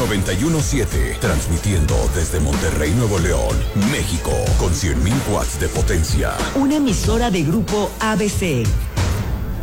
91.7, transmitiendo desde Monterrey, Nuevo León, México, con 100.000 watts de potencia. Una emisora de Grupo ABC.